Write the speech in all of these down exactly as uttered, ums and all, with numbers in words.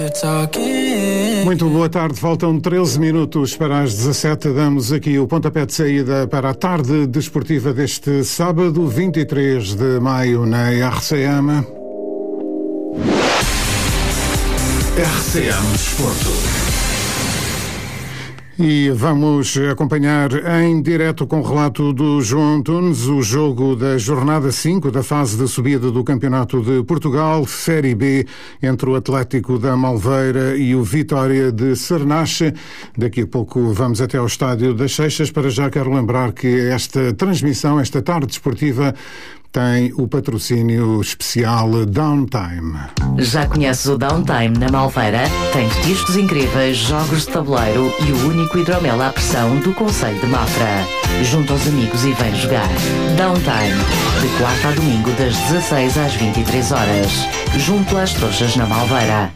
Muito boa tarde, faltam treze minutos para as dezassete. Damos aqui o pontapé de saída para a tarde desportiva deste sábado, vinte e três de maio, na R C M. R C M Desporto. E vamos acompanhar em direto com o relato do João Antunes o jogo da jornada cinco da fase de subida do Campeonato de Portugal, Série B, entre o Atlético da Malveira e o Vitória de Cernache. Daqui a pouco vamos até ao Estádio das Seixas. Para já quero lembrar que esta transmissão, esta tarde desportiva, tem o patrocínio especial Downtime. Já conheces o Downtime na Malveira? Tem discos incríveis, jogos de tabuleiro e o único hidromel à pressão do concelho de Mafra. Junta aos amigos e vem jogar. Downtime, de quarta a domingo das dezasseis às vinte e três horas, junto às Trouxas na Malveira.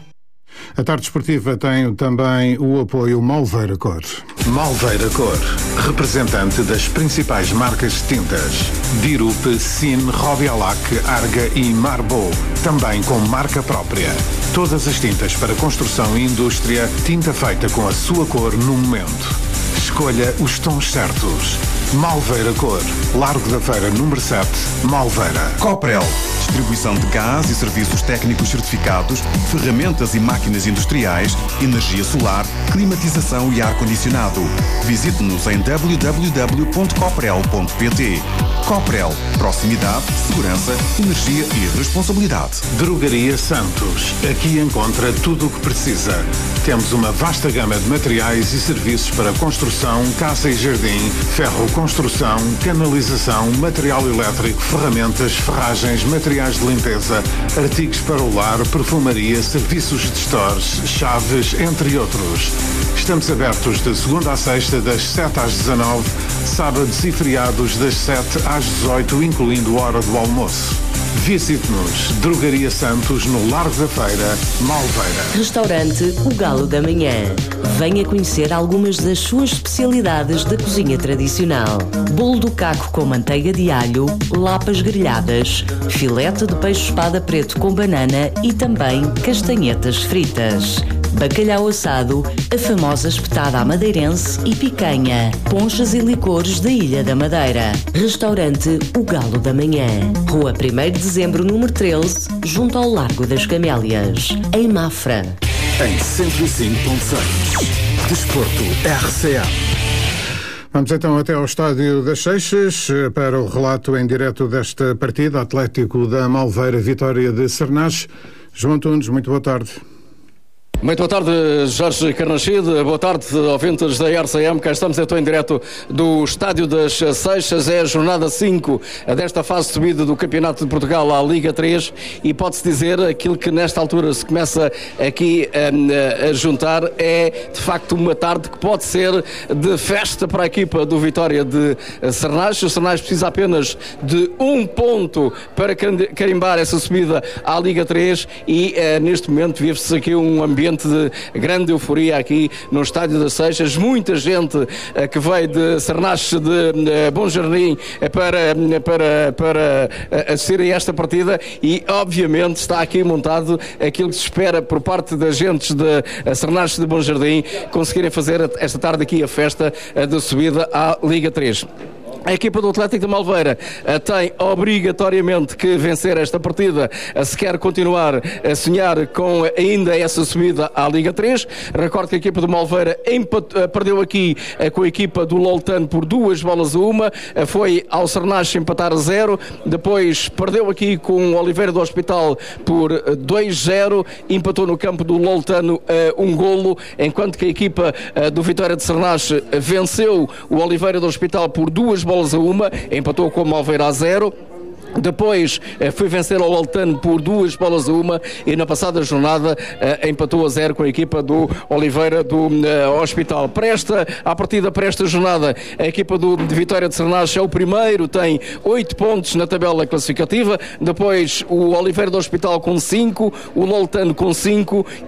A tarde esportiva tem também o apoio Malveira Cor. Malveira Cor, representante das principais marcas de tintas: Dirup, Sin, Robialac, Arga e Marbo. Também com marca própria. Todas as tintas para construção e indústria, tinta feita com a sua cor no momento. Escolha os tons certos. Malveira Cor, Largo da Feira número sete, Malveira. Coprel, distribuição de gás e serviços técnicos certificados, ferramentas e máquinas industriais, energia solar, climatização e ar-condicionado. Visite-nos em w w w ponto coprel ponto p t. Coprel, proximidade, segurança, energia e responsabilidade. Drogaria Santos, aqui encontra tudo o que precisa. Temos uma vasta gama de materiais e serviços para construção, casa e jardim, ferro, construção, canalização, material elétrico, ferramentas, ferragens, materiais de limpeza, artigos para o lar, perfumaria, serviços de stores, chaves, entre outros. Estamos abertos de segunda a sexta, das sete às dezanove, sábados e feriados das sete às dezoito, incluindo a hora do almoço. Visite-nos, Drogaria Santos, no Largo da Feira, Malveira. Restaurante O Galo da Manhã. Venha conhecer algumas das suas especialidades da cozinha tradicional. Bolo do caco com manteiga de alho, lapas grelhadas, filete de peixe-espada preto com banana e também castanhetas fritas. Bacalhau assado, a famosa espetada à madeirense e picanha, ponchas e licores da Ilha da Madeira. Restaurante O Galo da Manhã. Rua primeiro de dezembro, número treze, junto ao Largo das Camélias, em Mafra. Em cento e cinco ponto seis. Desporto R C M. Vamos então até ao Estádio das Seixas para o relato em direto desta partida. Atlético da Malveira, Vitória de Cernache. João Antunes, muito boa tarde. Muito boa tarde, Jorge Carnachide. Boa tarde, ouvintes da R C M. Cá estamos então em direto do Estádio das Seixas. É a jornada cinco desta fase de subida do Campeonato de Portugal à Liga três e pode-se dizer aquilo que nesta altura se começa aqui a, a juntar é de facto uma tarde que pode ser de festa para a equipa do Vitória de Cernache. O Cernache precisa apenas de um ponto para carimbar essa subida à Liga três e eh, neste momento vive-se aqui um ambiente de grande euforia aqui no Estádio das Seixas. Muita gente uh, que veio de Cernache, de uh, Bom Jardim uh, para, uh, para, para uh, assistir a esta partida e obviamente está aqui montado aquilo que se espera por parte das gentes de uh, Cernache de Bom Jardim conseguirem fazer esta tarde aqui a festa uh, de subida à Liga três. A equipa do Atlético de Malveira uh, tem obrigatoriamente que vencer esta partida uh, se quer continuar a sonhar com uh, ainda essa subida à Liga três. Recordo que a equipa do Malveira empat, uh, perdeu aqui uh, com a equipa do Loltano por duas bolas a uma, uh, foi ao Cernache empatar a zero, depois perdeu aqui com o Oliveira do Hospital por uh, dois zero, empatou no campo do Loltano uh, um golo, enquanto que a equipa uh, do Vitória de Cernache uh, venceu o Oliveira do Hospital por duas bolas a uma, empatou com o Malveira a zero. Depois eh, foi vencer ao Loltano por duas bolas a uma e na passada jornada eh, empatou a zero com a equipa do Oliveira do eh, Hospital. Para esta, à partida para esta jornada, a equipa do, de Vitória de Cernache é o primeiro, tem oito pontos na tabela classificativa, depois o Oliveira do Hospital com cinco, o Loltano com cinco